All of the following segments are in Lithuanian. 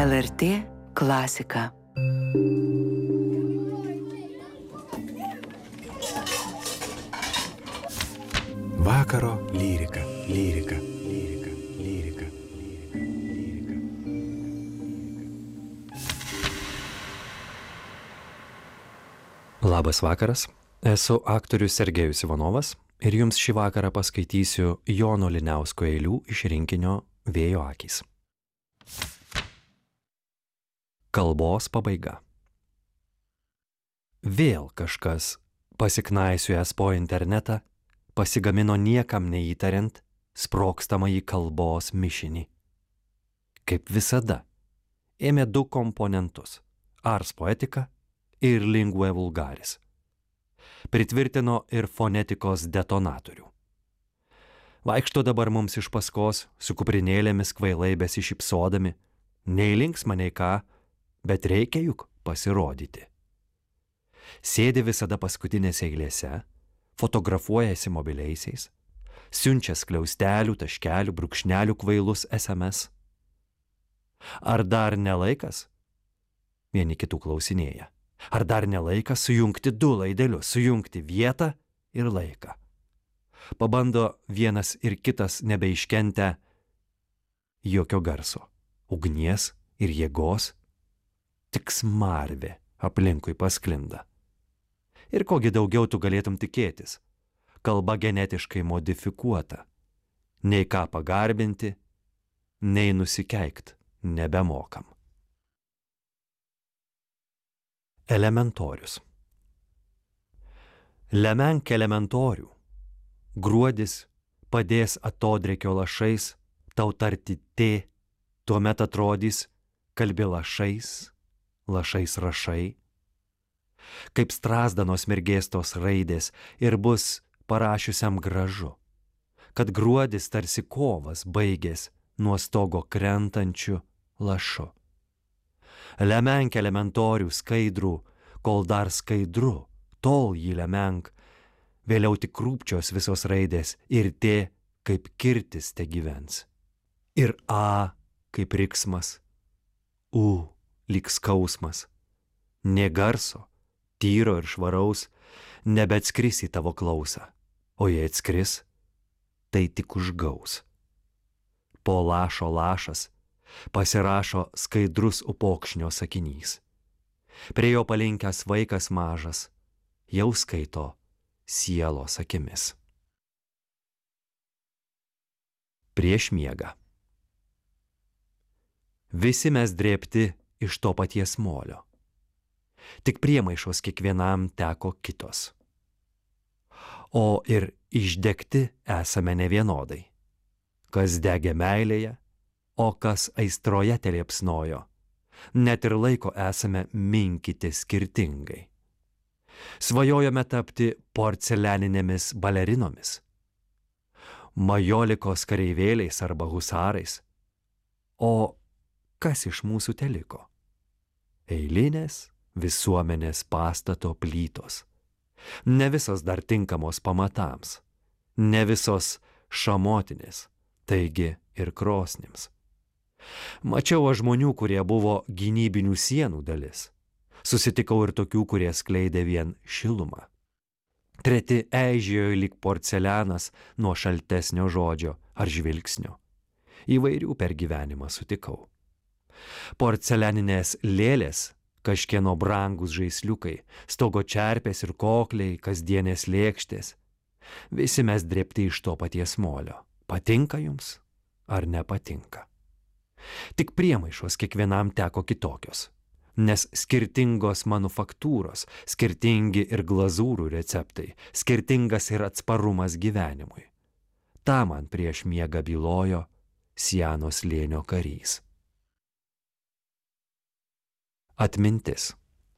LRT klasika. Vakaro lyrika, lyrika, lyrika, lyrika, lyrika. Labas vakaras, esu aktorius Sergejus Ivanovas ir jums šį vakarą paskaitysiu Jono Liniausko eilių iš rinkinio Vėjo akys. Kalbos pabaiga. Vėl kažkas, pasiknaisiojęs po internetą, pasigamino niekam neįtariant sprogstamąjį kalbos mišinį. Kaip visada, ėmė du komponentus – ars poetica ir lingua vulgaris. Pritvirtino ir fonetikos detonatorių. Vaikšto dabar mums iš paskos, su kuprinėlėmis kvailai besišypsodami, nei linksma, nei ką, bet reikia juk pasirodyti. Sėdi visada paskutinėse eilėse, fotografuojasi mobiliaisiais, siunčia skliaustelių, taškelių, brūkšnelių kvailus SMS. Ar dar ne laikas? Vieni kitų klausinėja. Ar dar ne laikas sujungti du laidelius, sujungti vietą ir laiką? Pabando vienas ir kitas nebeiškentę jokio garso, ugnies ir jėgos, tik smarvė aplinkui pasklinda. Ir kogi daugiau tu galėtum tikėtis? Kalba genetiškai modifikuota. Nei ką pagarbinti, nei nusikeikt nebemokam. Elementorius. Lemenk elementorių. Gruodis padės atodrėkio lašais tau tarti tė, tuomet atrodys, kalbi lašais, lašais rašai. Kaip strazdanos mirgėstos raidės ir bus parašiusiam gražu, kad gruodis tarsi kovas baigės nuo stogo krentančių lašu. Lemenk elementorių skaidrų, kol dar skaidru, tol jį lemenk, vėliau tik krūpčios visos raidės ir tė kaip kirtis te gyvens. Ir A kaip riksmas, U lyg skausmas, nė garso, tyro ir švaraus, nebeatskris į tavo klausą, o jei atskris, tai tik užgaus. Po lašo lašas pasirašo skaidrus upokšnio sakinys. Prie jo palinkęs vaikas mažas jau skaito sielos akimis. Prieš miegą. Visi mes drėbti iš to paties molio. Tik priemaišos kiekvienam teko kitos. O ir išdegti esame nevienodai. Kas degė meilėje, o kas aistroje teliepsnojo. Net ir laiko esame minkyti skirtingai. Svajojome tapti porcelianinėmis balerinomis, majolikos kareivėliais arba husarais. O kas iš mūsų teliko? Eilinės visuomenės pastato plytos. Ne visos dar tinkamos pamatams, ne visos šamotinės, taigi ir krosnims. Mačiau aš žmonių, kurie buvo gynybinių sienų dalis. Susitikau ir tokių, kurie skleidė vien šilumą. Treti eižėjo lyg porcelianas nuo šaltesnio žodžio ar žvilgsnio. Įvairių per gyvenimą sutikau. Porcelianinės lėlės, kažkieno brangus žaisliukai, stogo čerpės ir kokliai, kasdienės lėkštės. Visi mes drėbti iš to paties molio. Patinka jums ar nepatinka? Tik priemaišos kiekvienam teko kitokios, nes skirtingos manufaktūros, skirtingi ir glazūrų receptai, skirtingas ir atsparumas gyvenimui. Ta man prieš miegą bylojo Siano slėnio karys. Atmintis.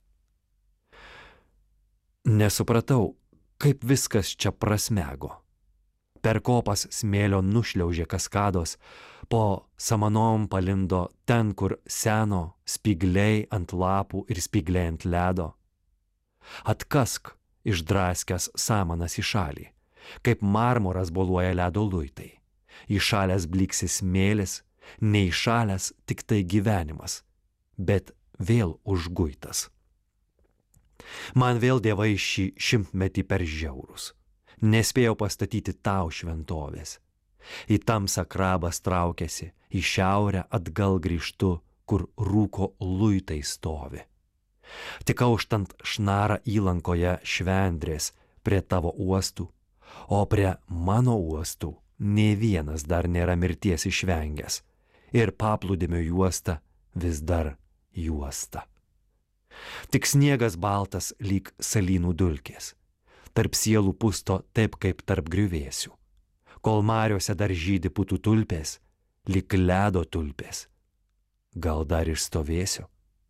Nesupratau, kaip viskas čia prasmego. Per kopas smėlio nušliaužė kaskados, po samanom palindo ten, kur seno spygliai ant lapų ir spygliai ant ledo. Atkask išdraskęs samanas į šalį, kaip marmoras boluoja ledo luitai. Įšalęs blyksi smėlis, neįšalęs tik tai gyvenimas, bet vėl užguitas. Man vėl dievai šį 100-metį per žiaurus. Nespėjau pastatyti tau šventovės. Į tamsą krabas traukiasi, į šiaurę atgal grįžtu, kur rūko luitai stovi. Tik auštant šnara įlankoje švendrės prie tavo uostų, o prie mano uostų nė vienas dar nėra mirties išvengęs ir paplūdimio juosta vis dar juosta. Tik sniegas baltas lyg salynų dulkės, tarp sielų pusto taip kaip tarp griuvėsių, kol mariose dar žydi putų tulpės, lyg ledo tulpės. Gal dar išstovėsiu?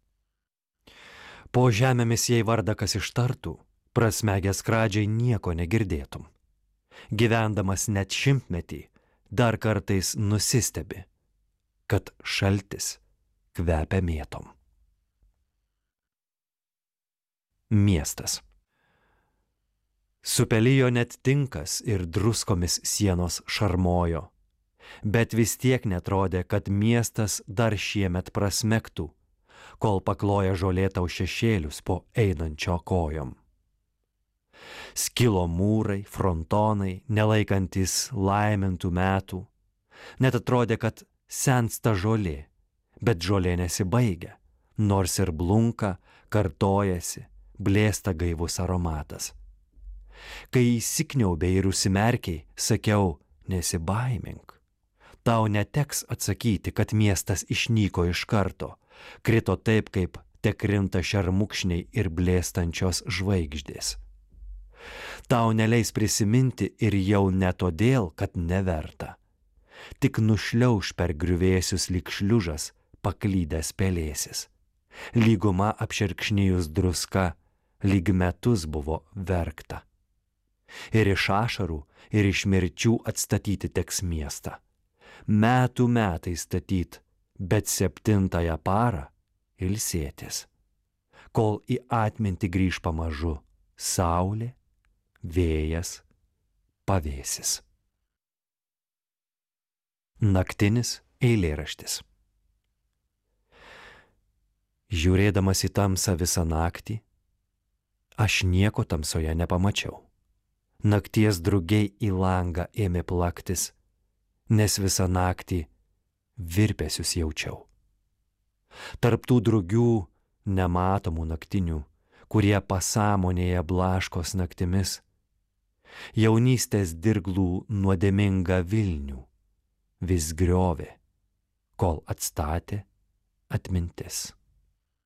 Po žemėmis jei vardą kas ištartų, prasmegęs skradžiai nieko negirdėtum. Gyvendamas net 100-metį, dar kartais nusistebi, kad šaltis kvepia mėtom. Miestas. Supelijo net tinkas ir druskomis sienos šarmojo, bet vis tiek netrodė, kad miestas dar šiemet prasmegtų, kol pakloja žolė tau šešėlius po einančio kojom. Skilo mūrai, frontonai, nelaikantis laimintų metų. Net atrodė, kad sensta žolė, bet žolė nesibaigia, nors ir blunka, kartojasi, blėsta gaivus aromatas. Kai įsikniaubė ir užsimerkiai, sakiau, nesibaimink. Tau neteks atsakyti, kad miestas išnyko iš karto, krito taip, kaip tekrinta šermukšniai ir blėstančios žvaigždės. Tau neleis prisiminti ir jau ne todėl, kad neverta. Tik nušliauš per griuvėsius lyg šliužas, paklydęs pelėsis. Lyguma apšerkšnijus druska, lyg metus buvo verkta. Ir iš ašarų, ir iš mirčių atstatyti teks miestą. Metų metai statyt, bet 7-ąją parą ilsėtis. Kol į atmintį grįž pamažu saulė, vėjas, pavėsis. Naktinis eilėraštis. Žiūrėdamas į tamsą visą naktį, aš nieko tamsoje nepamačiau. Nakties drugiai į langą ėmė plaktis, nes visą naktį virpesius jaučiau. Tarp tų drugių nematomų naktinių, kurie pasąmonėje blaškos naktimis, jaunystės dirglų nuodėmingą Vilnių vis griovė, kol atstatė atmintis.